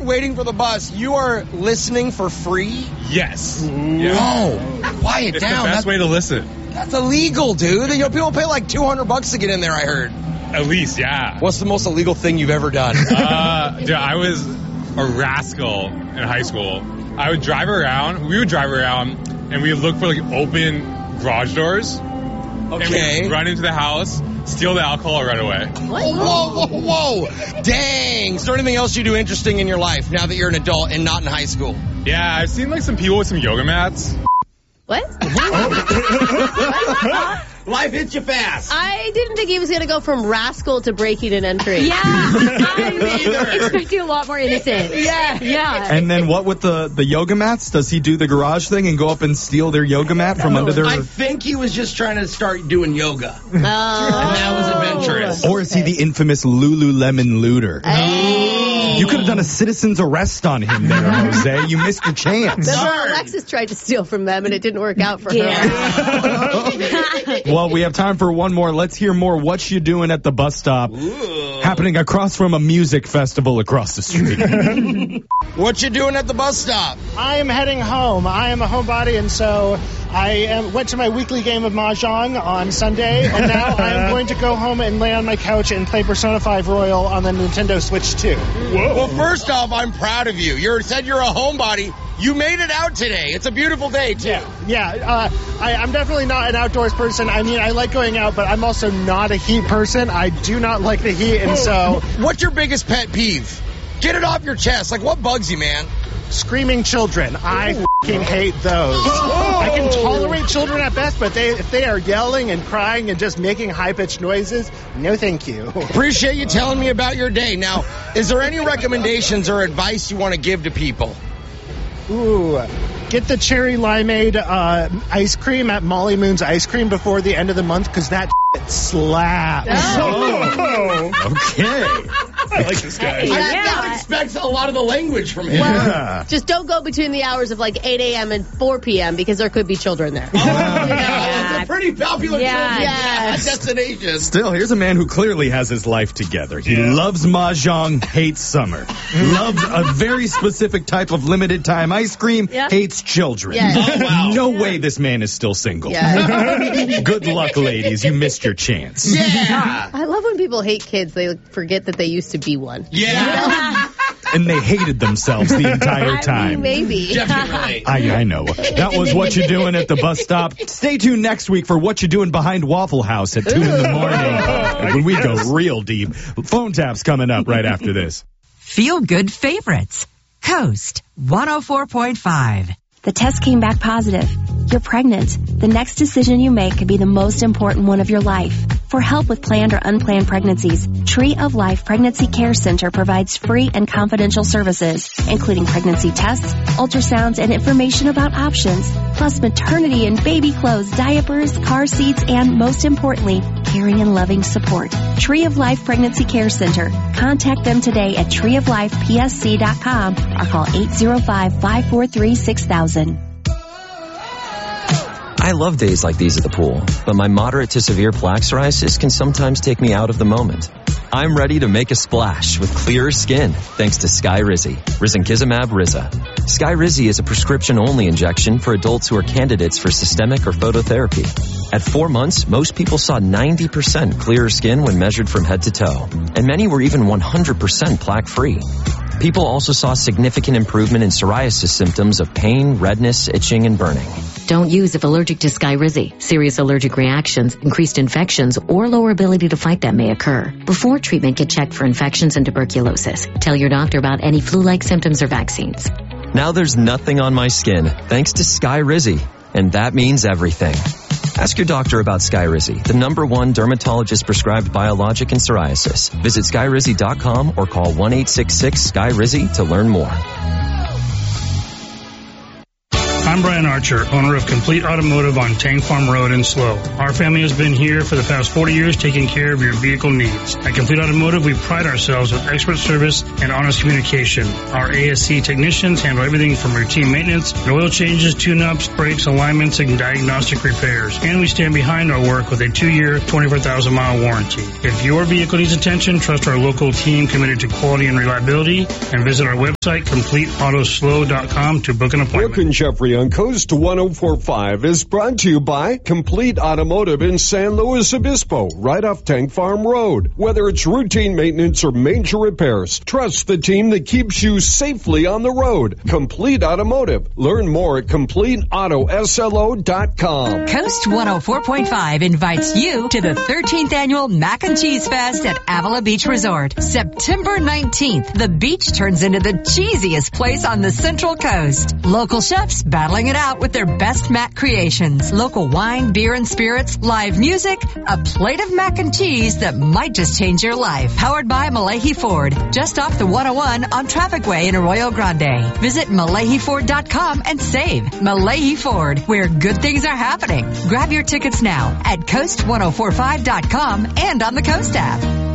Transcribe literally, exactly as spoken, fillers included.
waiting for the bus, you are listening for free? Yes. Yeah. Oh, quiet it's down. the best that's, way to listen. That's illegal, dude. You know, people pay like two hundred bucks to get in there, I heard. At least, yeah. What's the most illegal thing you've ever done? uh, dude, I was a rascal in high school. I would drive around. We would drive around, and we would look for like open garage doors. Okay. And we'd run into the house, steal the alcohol, and run away. Whoa, whoa, whoa, whoa. Dang. Is there anything else you do interesting in your life now that you're an adult and not in high school? Yeah, I've seen like some people with some yoga mats. What? Life hits you fast. I didn't think he was going to go from rascal to breaking and entering. Yeah, I expected a lot more innocent. Yeah, yeah. And then what with the, the yoga mats? Does he do the garage thing and go up and steal their yoga mat from under their... I think he was just trying to start doing yoga. Oh. And that was adventurous. Or is he the infamous Lululemon looter? Hey. You could have done a citizen's arrest on him there, Jose. You missed your chance. Remember Alexis tried to steal from them and it didn't work out for Yeah. her. Well, we have time for one more. Let's hear more What You Doing at the Bus Stop. Ooh. Happening across from a music festival across the street. What you doing at the bus stop? I am heading home. I am a homebody, and so I am, went to my weekly game of Mahjong on Sunday, and now I am going to go home and lay on my couch and play Persona five Royal on the Nintendo Switch two. Whoa. Well, first off, I'm proud of you. You said you're a homebody. You made it out today. It's a beautiful day, too. Yeah, yeah. Uh, I, I'm definitely not an outdoors person. I mean, I like going out, but I'm also not a heat person. I do not like the heat, and so... What's your biggest pet peeve? Get it off your chest. Like, what bugs you, man? Screaming children. I f***ing hate those. I can tolerate children at best, but they if they are yelling and crying and just making high-pitched noises, no thank you. Appreciate you telling me about your day. Now, is there any recommendations or advice you want to give to people? Ooh, get the cherry limeade uh, ice cream at Molly Moon's Ice Cream before the end of the month, because that shit slaps. Oh, okay. I like this guy. I did not expect a lot of the language from him. Well, Yeah. just don't go between the hours of like eight a.m. and four p.m. because there could be children there. Oh, yeah, it's a pretty popular Yeah. children's Yes. destination. Still, here's a man who clearly has his life together. He Yeah. loves Mahjong, hates summer. Loves a very specific type of limited time ice cream, Yeah. hates children. Yes. Oh, wow. No way this man is still single. Yeah. Good luck, ladies. You missed your chance. Yeah. I love when people hate kids. They forget that they used to be one. Yeah. And they hated themselves the entire I mean, time. maybe. Definitely. I, I know. That was What You Doing at the Bus Stop. Stay tuned next week for What You Doing Behind Waffle House at two in the morning. When we go real deep. Phone taps coming up right after this. Feel Good Favorites. Coast one oh four point five. The test came back positive. You're pregnant. The next decision you make could be the most important one of your life. For help with planned or unplanned pregnancies, Tree of Life Pregnancy Care Center provides free and confidential services, including pregnancy tests, ultrasounds, and information about options, plus maternity and baby clothes, diapers, car seats, and most importantly, caring and loving support. Tree of Life Pregnancy Care Center. Contact them today at tree of life p s c dot com or call eight zero five, five four three, six thousand. I love days like these at the pool, but my moderate to severe plaque psoriasis can sometimes take me out of the moment. I'm ready to make a splash with clearer skin thanks to Skyrizi, Risankizumab Riza. Skyrizi is a prescription-only injection for adults who are candidates for systemic or phototherapy. At four months, most people saw ninety percent clearer skin when measured from head to toe, and many were even one hundred percent plaque-free. People also saw significant improvement in psoriasis symptoms of pain, redness, itching, and burning. Don't use if allergic to Skyrizi. Serious allergic reactions, increased infections, or lower ability to fight them may occur. Before treatment, get checked for infections and tuberculosis. Tell your doctor about any flu-like symptoms or vaccines. Now there's nothing on my skin thanks to Skyrizi, and that means everything. Ask your doctor about Skyrizi, the number one dermatologist-prescribed biologic in psoriasis. Visit skyrizi dot com or call one eight six six, S K Y R I Z I to learn more. I'm Brian Archer, owner of Complete Automotive on Tank Farm Road in Slow. Our family has been here for the past forty years taking care of your vehicle needs. At Complete Automotive, we pride ourselves with expert service and honest communication. Our A S C technicians handle everything from routine maintenance, oil changes, tune-ups, brakes, alignments, and diagnostic repairs. And we stand behind our work with a two-year, twenty-four thousand mile warranty. If your vehicle needs attention, trust our local team committed to quality and reliability, and visit our website, complete auto slow dot com, to book an appointment. Brooke and Jeffrey on Coast one oh four point five is brought to you by Complete Automotive in San Luis Obispo, right off Tank Farm Road. Whether it's routine maintenance or major repairs, trust the team that keeps you safely on the road. Complete Automotive. Learn more at complete auto slo dot com. Coast one oh four point five invites you to the thirteenth Annual Mac and Cheese Fest at Avila Beach Resort. September nineteenth, the beach turns into the cheesiest place on the Central Coast. Local chefs battling it out with their best mac creations. Local wine, beer, and spirits, live music, a plate of mac and cheese that might just change your life. Powered by Malahi Ford, just off the one oh one on Traffic Way in Arroyo Grande. Visit malahi ford dot com and save. Malahi Ford, where good things are happening. Grab your tickets now at coast ten forty-five dot com and on the Coast app.